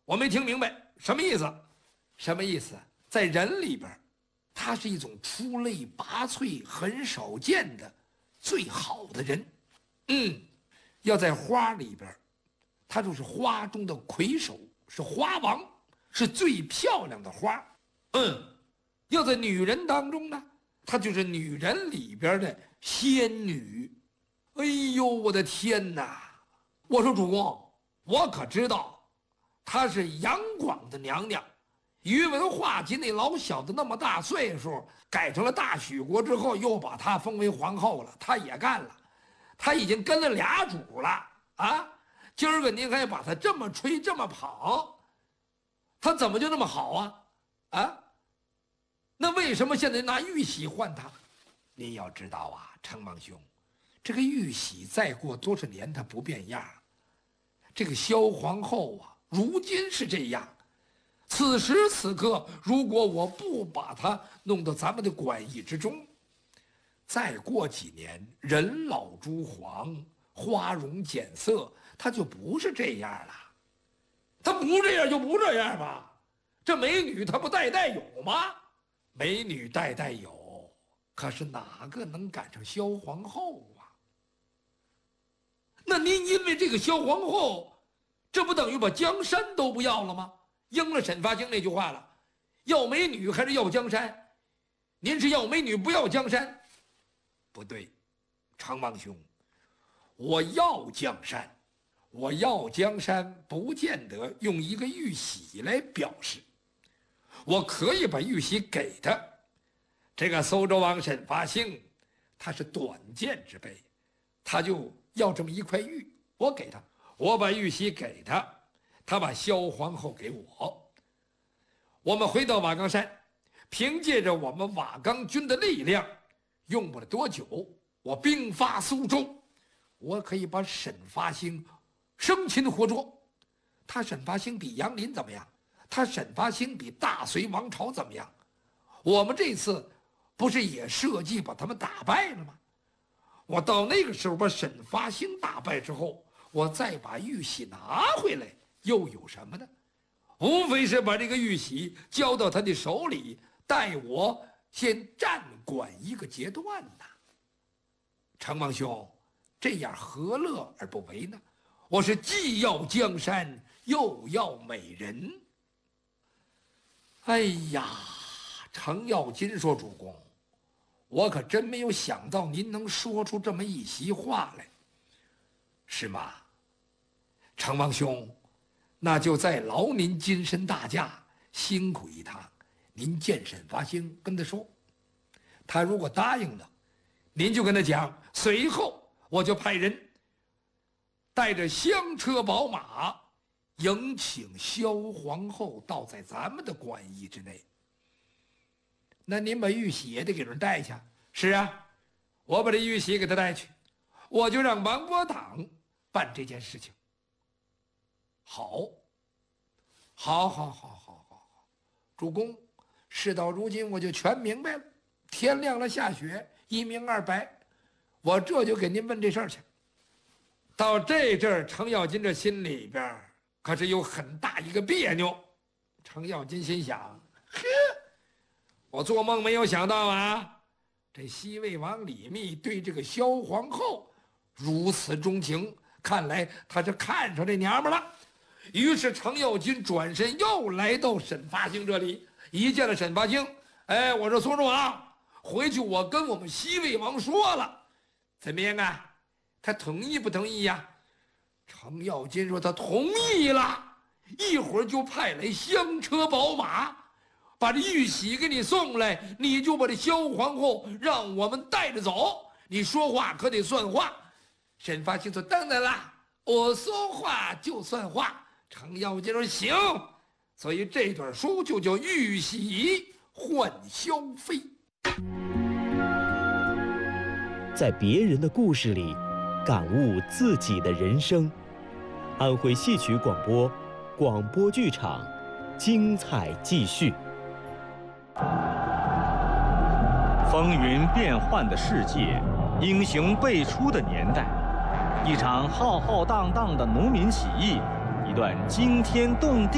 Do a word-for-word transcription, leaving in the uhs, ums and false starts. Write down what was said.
我没听明白什么意思？什么意思？在人里边，他是一种出类拔萃、很少见的最好的人。嗯，要在花里边，他就是花中的魁首，是花王，是最漂亮的花。嗯，要在女人当中呢，她就是女人里边的仙女。哎呦，我的天哪！我说主公，我可知道，她是杨广的娘娘。宇文化及那老小子那么大岁数，改成了大许国之后，又把她封为皇后了，她也干了，她已经跟了俩主了啊！今儿个您还把她这么吹这么捧，她怎么就那么好啊？啊？那为什么现在拿玉玺换她？您要知道啊，承蒙兄，这个玉玺再过多少年它不变样。这个萧皇后啊，如今是这样。此时此刻，如果我不把她弄到咱们的馆驿之中，再过几年，人老珠黄，花容减色，她就不是这样了。她不这样就不这样吧？这美女她不代代有吗？美女代代有，可是哪个能赶上萧皇后啊？那您因为这个萧皇后，这不等于把江山都不要了吗？应了沈发兴那句话了，要美女还是要江山？您是要美女不要江山？不对，承蒙兄，我要江山，我要江山不见得用一个玉玺来表示，我可以把玉玺给他。这个苏州王沈发兴，他是短见之辈，他就要这么一块玉，我给他，我把玉玺给他。他把萧皇后给我，我们回到瓦岗山，凭借着我们瓦岗军的力量，用不了多久，我兵发苏州，我可以把沈发兴生擒活捉。他沈发兴比杨林怎么样？他沈发兴比大隋王朝怎么样？我们这次不是也设计把他们打败了吗？我到那个时候把沈发兴打败之后，我再把玉玺拿回来，又有什么呢？无非是把这个玉玺交到他的手里，待我先暂管一个阶段呐。承蒙兄，这样何乐而不为呢？我是既要江山，又要美人。哎呀，程咬金说：“主公，我可真没有想到您能说出这么一席话来，是吗？承蒙兄，那就再劳您金身大驾，辛苦一趟。您见沈发兴，跟他说，他如果答应了，您就跟他讲，随后我就派人带着香车宝马，迎请萧皇后到在咱们的馆驿之内。那您把玉玺也得给人带去。是啊，我把这玉玺给他带去，我就让王伯党办这件事情。好，好，好，好，好，好，好，主公，事到如今我就全明白了。天亮了下雪，一明二白，我这就给您问这事儿去。到这阵儿，程咬金这心里边可是有很大一个别扭。程咬金心想：呵，我做梦没有想到啊，这西魏王李密对这个萧皇后如此钟情，看来他是看上这娘们了。于是程咬金转身又来到沈发兴这里，一见了沈发兴，哎，我说苏州王，回去我跟我们西魏王说了，怎么样啊？他同意不同意呀？程咬金说他同意了，一会儿就派来香车宝马，把这玉玺给你送来，你就把这萧皇后让我们带着走，你说话可得算话。沈发兴说当然啦，我说话就算话。程咬金说行，所以这段书就叫玉玺换萧妃。 在别人的故事里感悟自己的人生。安徽戏曲广播，广播剧场，精彩继续。 风云变幻的世界，英雄辈出的年代，一场浩浩荡荡的农民起义，一段惊天动地